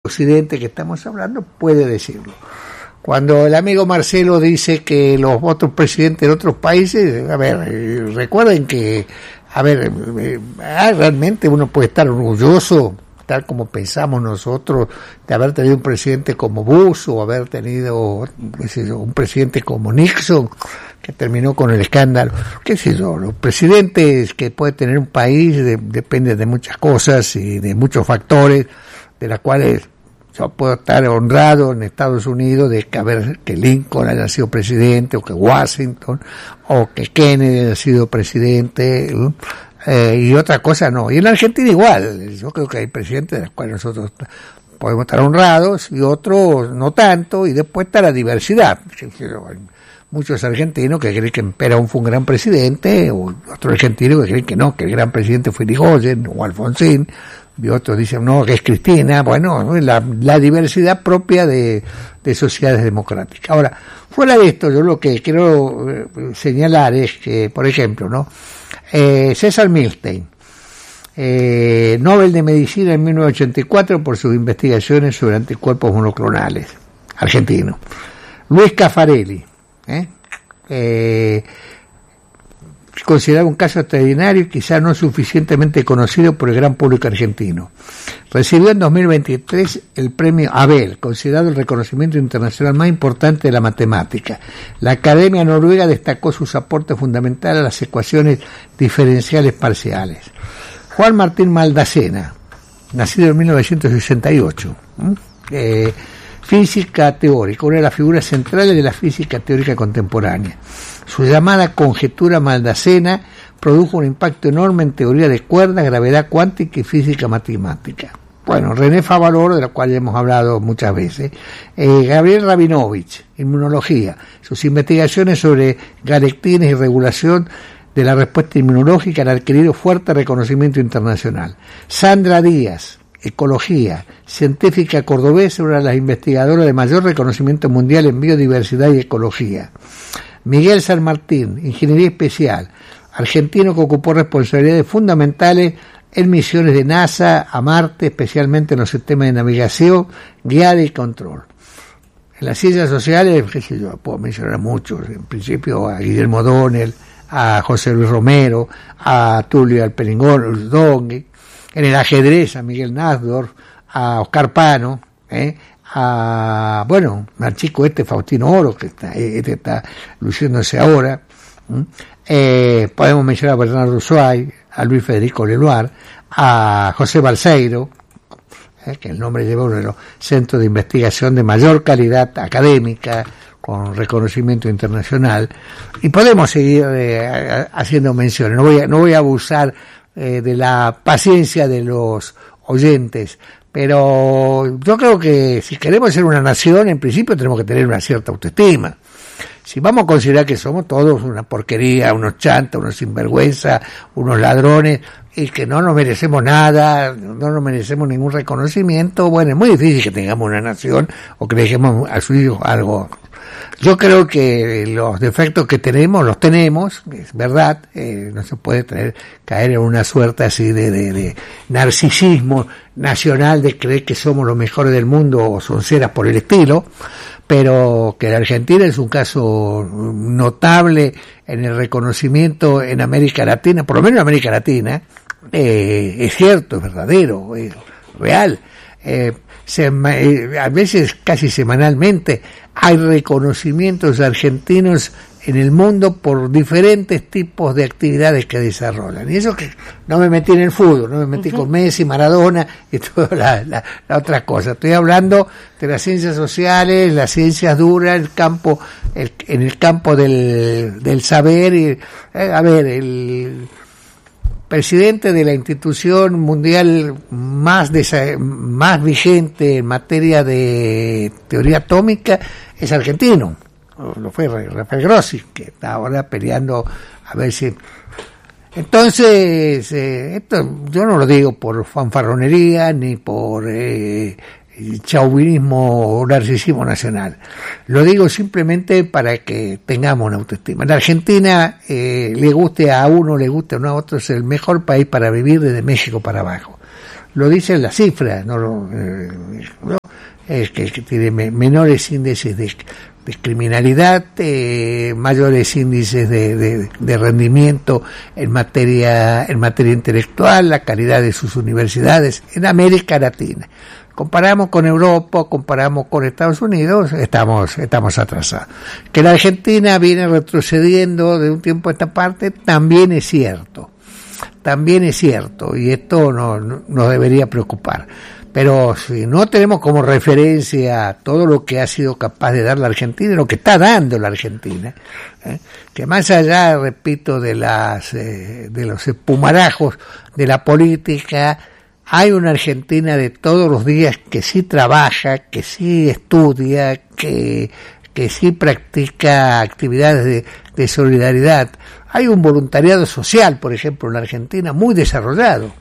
occidente que estamos hablando puede decirlo. Cuando el amigo Marcelo dice que los otros presidentes de otros países, a ver, recuerden que, realmente uno puede estar orgulloso, tal como pensamos nosotros, de haber tenido un presidente como Bush o haber tenido, qué sé yo, un presidente como Nixon, que terminó con el escándalo. Qué sé yo, los presidentes que puede tener un país dependen de muchas cosas y de muchos factores, de las cuales yo puedo estar honrado en Estados Unidos de que Lincoln haya sido presidente, o que Washington, o que Kennedy haya sido presidente, y otra cosa no. Y en Argentina igual, yo creo que hay presidentes de los cuales nosotros podemos estar honrados y otros no tanto, y después está la diversidad. Hay muchos argentinos que creen que Perón fue un gran presidente, o otros argentinos que creen que no, que el gran presidente fue Irigoyen o Alfonsín, y otros dicen no, que es Cristina. Bueno, la diversidad propia de sociedades democráticas. Ahora, fuera de esto, yo lo que quiero señalar es que, por ejemplo, ¿no? César Milstein, Nobel de Medicina en 1984 por sus investigaciones sobre anticuerpos monoclonales, argentino. Luis Caffarelli, considerado un caso extraordinario y quizá no suficientemente conocido por el gran público argentino. Recibió en 2023 el premio Abel, considerado el reconocimiento internacional más importante de la matemática. La Academia Noruega destacó sus aportes fundamentales a las ecuaciones diferenciales parciales. Juan Martín Maldacena, nacido en 1968, física teórica, una de las figuras centrales de la física teórica contemporánea. Su llamada conjetura Maldacena produjo un impacto enorme en teoría de cuerdas, gravedad cuántica y física matemática. Bueno, René Favaloro, de la cual ya hemos hablado muchas veces, Gabriel Rabinovich, inmunología, sus investigaciones sobre galectines y regulación de la respuesta inmunológica han adquirido fuerte reconocimiento internacional. Sandra Díaz, ecología, científica cordobesa, una de las investigadoras de mayor reconocimiento mundial en biodiversidad y ecología. Miguel San Martín, ingeniería especial, argentino que ocupó responsabilidades fundamentales en misiones de NASA a Marte, especialmente en los sistemas de navegación, guiada y control. En las ciencias sociales, qué sé yo, puedo mencionar a muchos, en principio a Guillermo Donnell, a José Luis Romero, a Tulio Alperingón, Dongue. En el ajedrez a Miguel Nasdorf, a Oscar Pano, al chico Faustino Oro, que está luciéndose ahora. Podemos mencionar a Bernardo Suárez, a Luis Federico Leluar, a José Balseiro, que el nombre lleva uno de los centros de investigación de mayor calidad académica, con reconocimiento internacional, y podemos seguir haciendo menciones. No voy a abusar de la paciencia de los oyentes, pero yo creo que si queremos ser una nación, en principio tenemos que tener una cierta autoestima. Si vamos a considerar que somos todos una porquería, unos chantas, unos sinvergüenza, unos ladrones, y que no nos merecemos nada, no nos merecemos ningún reconocimiento, bueno, es muy difícil que tengamos una nación o que le dejemos a su hijo algo. Yo creo que los defectos que tenemos, los tenemos, es verdad, no se puede caer en una suerte así de narcisismo nacional, de creer que somos los mejores del mundo o sonceras por el estilo, pero que la Argentina es un caso notable en el reconocimiento en América Latina, por lo menos en América Latina, es cierto, es verdadero, es real. A veces casi semanalmente hay reconocimientos argentinos en el mundo por diferentes tipos de actividades que desarrollan. Y eso que no me metí en el fútbol, no me metí con Messi, Maradona y toda la otra cosa. Estoy hablando de las ciencias sociales, las ciencias duras, en el campo del saber. Y, el presidente de la institución mundial más vigente en materia de teoría atómica es argentino. Lo fue Rafael Grossi, que está ahora peleando a ver si... Entonces, esto yo no lo digo por fanfarronería ni por chauvinismo o narcisismo nacional. Lo digo simplemente para que tengamos una autoestima. En Argentina, le guste a uno, le guste a otro, es el mejor país para vivir desde México para abajo. Lo dicen las cifras, que tiene menores índices de criminalidad, mayores índices de rendimiento en materia intelectual, la calidad de sus universidades en América Latina. Comparamos con Europa, comparamos con Estados Unidos, estamos atrasados. Que la Argentina viene retrocediendo de un tiempo a esta parte también es cierto, y esto nos debería preocupar. Pero si no tenemos como referencia todo lo que ha sido capaz de dar la Argentina, lo que está dando la Argentina, que más allá, repito, de los espumarajos de la política, hay una Argentina de todos los días que sí trabaja, que sí estudia, que sí practica actividades de solidaridad. Hay un voluntariado social, por ejemplo, en la Argentina muy desarrollado,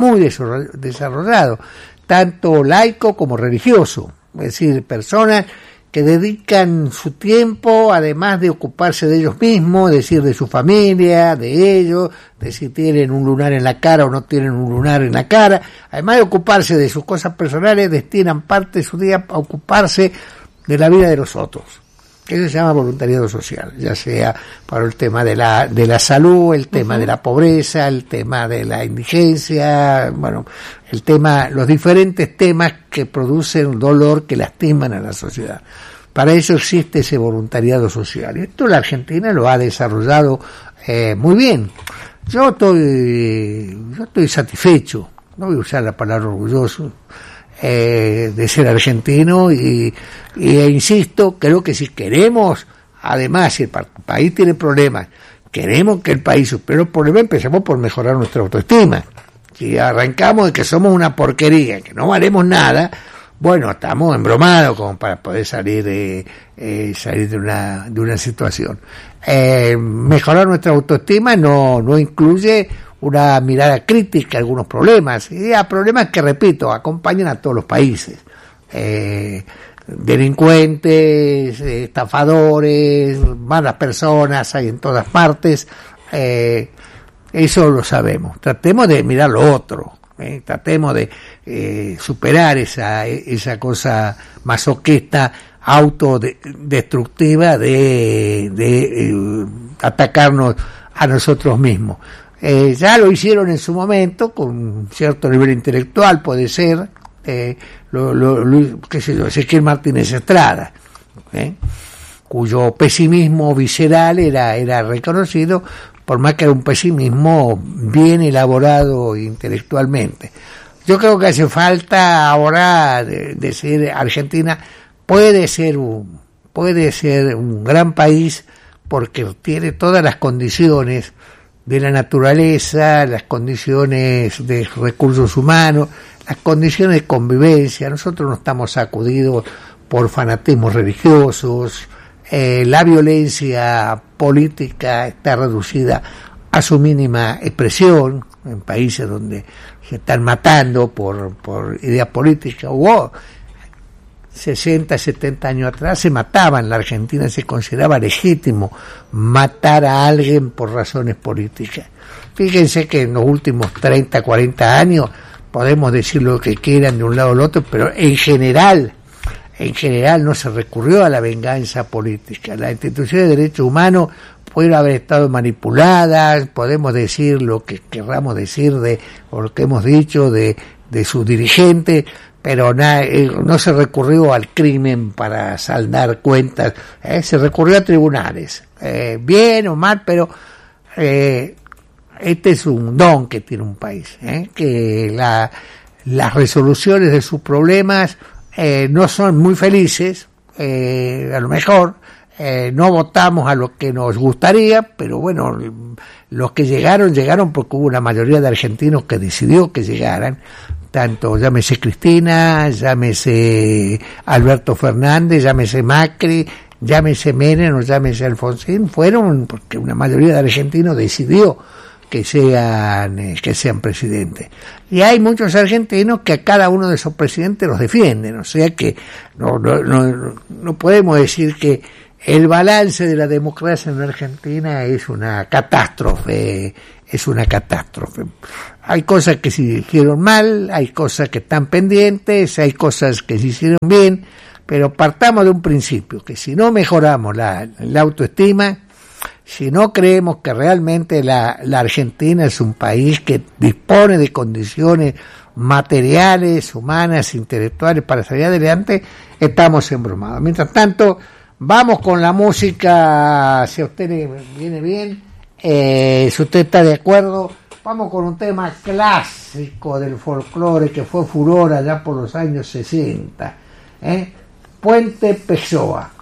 tanto laico como religioso, es decir, personas que dedican su tiempo, además de ocuparse de ellos mismos, es decir, de su familia, de ellos, de si tienen un lunar en la cara o no tienen un lunar en la cara, además de ocuparse de sus cosas personales, destinan parte de su día a ocuparse de la vida de los otros. Eso se llama voluntariado social, ya sea para el tema de la salud, el tema de la pobreza, el tema de la indigencia, bueno, los diferentes temas que producen dolor, que lastiman a la sociedad. Para eso existe ese voluntariado social. Y esto la Argentina lo ha desarrollado muy bien. Yo estoy satisfecho, no voy a usar la palabra orgulloso, de ser argentino e insisto, creo que si queremos, además, si el país tiene problemas, queremos que el país supere los problemas, empecemos por mejorar nuestra autoestima. Si arrancamos de que somos una porquería, que no valemos nada, bueno, estamos embromados como para poder salir de una situación. Mejorar nuestra autoestima no incluye una mirada crítica a algunos problemas, y a problemas que, repito, acompañan a todos los países. Delincuentes, estafadores, malas personas hay en todas partes, eso lo sabemos. Tratemos de mirar lo otro, tratemos de superar esa cosa masoquista, autodestructiva de atacarnos a nosotros mismos. Ya lo hicieron en su momento con cierto nivel intelectual, puede ser, qué sé yo, Ezequiel Martínez Estrada, cuyo pesimismo visceral era reconocido, por más que era un pesimismo bien elaborado intelectualmente. Yo creo que hace falta ahora decir Argentina puede ser un gran país porque tiene todas las condiciones de la naturaleza, las condiciones de recursos humanos, las condiciones de convivencia. Nosotros no estamos sacudidos por fanatismos religiosos, la violencia política está reducida a su mínima expresión en países donde se están matando por ideas políticas. 60, 70 años atrás se mataban, en la Argentina se consideraba legítimo matar a alguien por razones políticas. Fíjense que en los últimos 30, 40 años podemos decir lo que quieran de un lado o del otro, pero en general no se recurrió a la venganza política. Las instituciones de derechos humanos pudieron haber estado manipuladas, podemos decir lo que querramos decir o lo que hemos dicho de sus dirigentes, pero no se recurrió al crimen para saldar cuentas, se recurrió a tribunales, bien o mal, pero este es un don que tiene un país, que las resoluciones de sus problemas no son muy felices, a lo mejor no votamos a lo que nos gustaría, pero bueno, los que llegaron porque hubo una mayoría de argentinos que decidió que llegaran, tanto llámese Cristina, llámese Alberto Fernández, llámese Macri, llámese Menem o llámese Alfonsín, fueron porque una mayoría de argentinos decidió que sean presidentes. Y hay muchos argentinos que a cada uno de esos presidentes los defienden, o sea que no podemos decir que el balance de la democracia en Argentina es una catástrofe es una catástrofe. Hay cosas que se hicieron mal, hay cosas que están pendientes, hay cosas que se hicieron bien, pero partamos de un principio, que si no mejoramos la autoestima, si no creemos que realmente la Argentina es un país que dispone de condiciones materiales, humanas, intelectuales para salir adelante, estamos embromados. Mientras tanto, vamos con la música, si a usted le viene bien, si usted está de acuerdo, vamos con un tema clásico del folclore que fue furor allá por los años 60, Puente Pessoa.